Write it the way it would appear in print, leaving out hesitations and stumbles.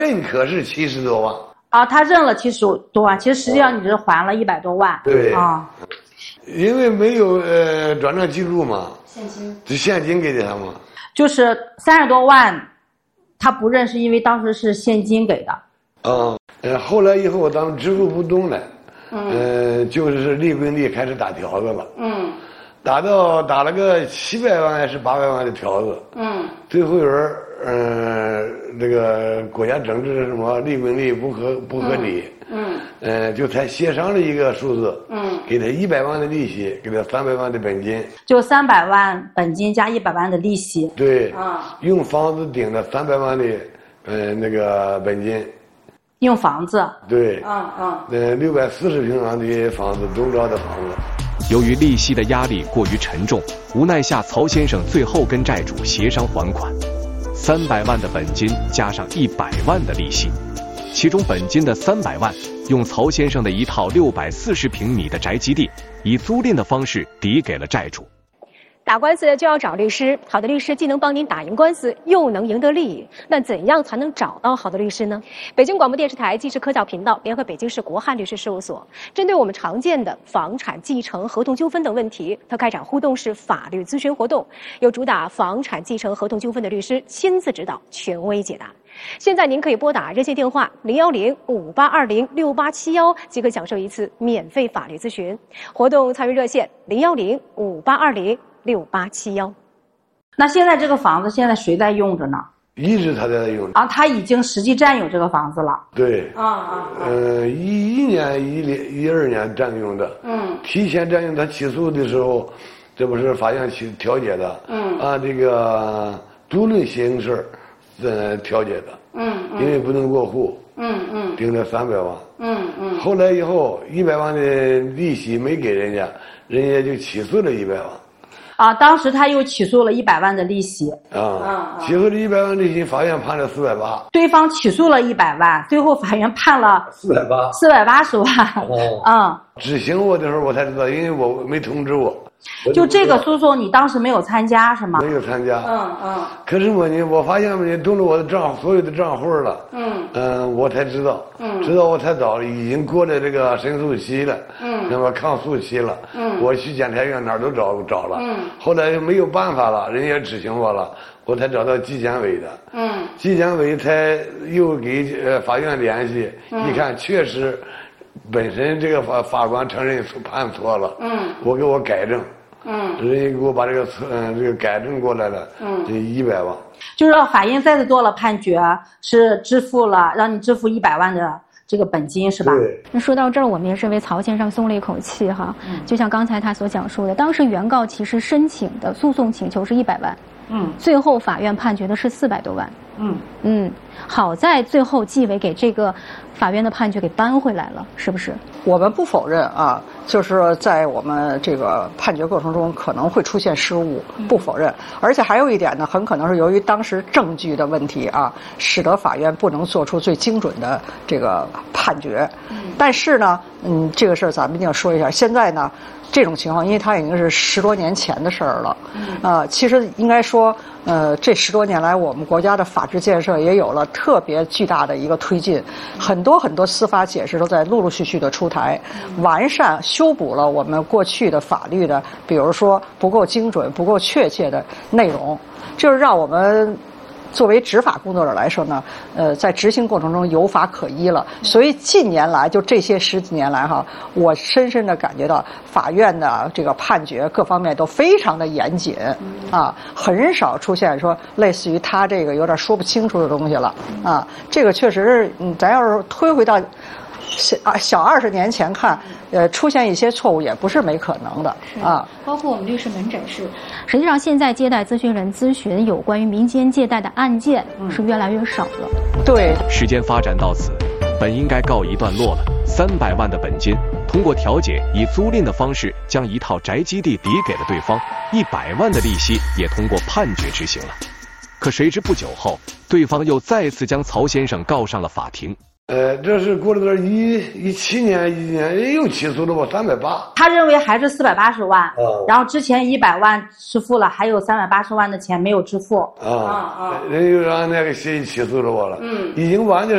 认可是70多万。 啊，他认了70多万，其实实际上你是还了100多万。 对啊， 因为没有转账记录嘛， 现金就现金给的他嘛。 就是30多万，他不认是因为当时是现金给的。 后来以后咱们支付不动了，就是利滚利开始打条子了，打了个700万还是800万的条子，最后有人这个国家整治什么利滚利不合理，就才协商了一个数字，给他100万的利息，给他300万的本金， 就300万本金加100万的利息。 对，用房子顶了300万的那个本金。 用房子， 对，640平方的房子，中招的房子。 由于利息的压力过于沉重，无奈下曹先生最后跟债主协商还款，300万的本金加上100万的利息，其中本金的300万用曹先生的一套640平米的宅基地，以租赁的方式抵给了债主。 打官司就要找律师，好的律师既能帮您打赢官司，又能赢得利益。那怎样才能找到好的律师呢？北京广播电视台纪实科教频道联合北京市国汉律师事务所，针对我们常见的房产继承、合同纠纷等问题，它开展互动式法律咨询活动，由主打房产继承、合同纠纷的律师亲自指导，权威解答。现在您可以拨打热线电话010-5820-6871，即可享受一次免费法律咨询。活动参与热线010-5820-6871。 那现在这个房子现在谁在用着呢？ 一直他在用。 啊，他已经实际占有这个房子了。 对。11年、12年占用的。提前占用，他起诉的时候，这不是法院调解的。按这个租赁形式，调解的。因为不能过户。定了300万。后来以后100万的利息没给人家，人家就起诉了100万。 啊，当时他又起诉了100万的利息。 起诉了100万利息，法院判了480。 对方起诉了100万，最后法院判了480万。 执行我的时候我才知道，因为我没通知我。 就这个诉讼，你当时没有参加是吗？ 没有参加。可是我发现你动了我的所有的账户了。我才知道。知道我才早，已经过了这个申诉期了。那么抗诉期了。我去检察院哪儿都找了。后来没有办法了，人家执行我了，我才找到纪检委的。纪检委才又给法院联系，一看确实。本身这个法官承认判错了，我给我改正，人家给我把这个改正过来了，这100万。 就是说法院再次做了判决，是支付了让你支付100万的这个本金是吧？ 对。 那说到这儿，我们也是为曹先生松了一口气哈。就像刚才他所讲述的，当时原告其实申请的诉讼请求是100万，最后法院判决的是400多万。好在最后纪委给这个法院的判决给扳回来了，是不是？ 我们不否认啊，就是在我们这个判决过程中可能会出现失误，不否认。而且还有一点呢，很可能是由于当时证据的问题啊，使得法院不能做出最精准的这个判决。但是呢，这个事儿咱们一定要说一下。现在呢，这种情况，因为它已经是10多年前的事儿了，其实应该说，这10多年来，我们国家的法治建设也有了特别巨大的一个推进，很多司法解释都在陆陆续续的出台，完善修补了我们过去的法律的，比如说不够精准、不够确切的内容，就是让我们作为执法工作者来说呢，在执行过程中有法可依了。所以近年来，就这些10几年来哈，我深深的感觉到法院的这个判决各方面都非常的严谨啊，很少出现说类似于他这个有点说不清楚的东西了啊。这个确实是，咱要是推回到小20年前看，出现一些错误也不是没可能的啊。 包括我们律师门诊室，实际上现在接待咨询人咨询有关于民间借贷的案件是越来越少了。 对， 时间发展到此，本应该告一段落了。300万的本金，通过调解以租赁的方式将一套宅基地抵给了对方，100万的利息也通过判决执行了。可谁知不久后，对方又再次将曹先生告上了法庭。 这是过了个17年，又起诉了我380。 他认为还是480万，然后之前100万支付了，还有380万的钱没有支付。 人又让那个协议起诉了我了，已经完的。